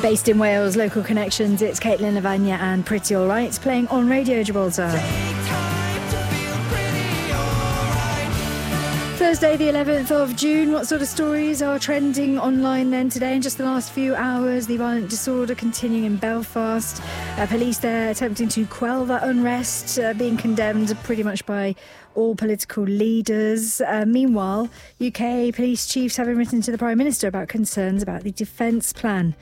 Based in Wales, local connections, it's Caitlin Lavagna and Pretty Alright playing on Radio Gibraltar. Thursday the 11th of June. What sort of stories are trending online then today? In just the last few hours, the violent disorder continuing in Belfast. Police there attempting to quell that unrest, being condemned pretty much by all political leaders. Meanwhile, UK police chiefs having written to the Prime Minister about concerns about the defence plan.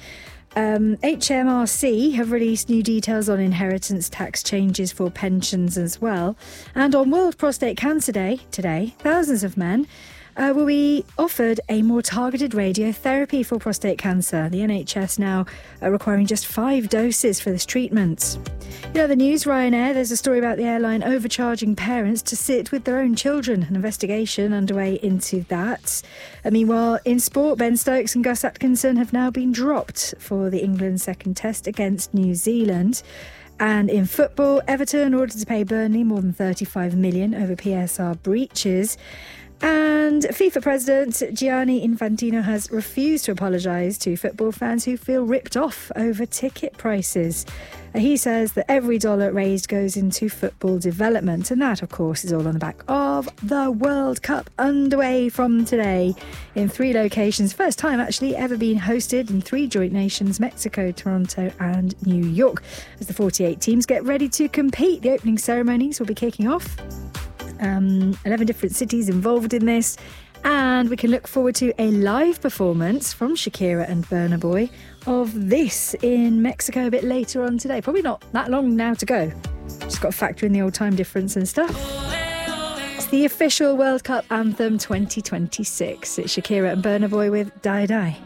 HMRC have released new details on inheritance tax changes for pensions as well. And on World Prostate Cancer Day today, thousands of men will be offered a more targeted radiotherapy for prostate cancer. The NHS now requiring just 5 doses for this treatment. You know the news, Ryanair, there's a story about the airline overcharging parents to sit with their own children. An investigation underway into that. Meanwhile, in sport, Ben Stokes and Gus Atkinson have now been dropped for the England second test against New Zealand. And in football, Everton ordered to pay Burnley more than $35 million over PSR breaches. And FIFA President Gianni Infantino has refused to apologise to football fans who feel ripped off over ticket prices. He says that every dollar raised goes into football development, and that, of course, is all on the back of the World Cup underway from today in 3 locations. First time, actually, ever been hosted in 3 joint nations, Mexico, Toronto and New York. As the 48 teams get ready to compete, the opening ceremonies will be kicking off. 11 different cities involved in this, and we can look forward to a live performance from Shakira and Burna Boy of this in Mexico a bit later on today. Probably not that long now to go. Just got to factor in the old time difference and stuff. It's the official World Cup anthem 2026. It's Shakira and Burna Boy with Die Die.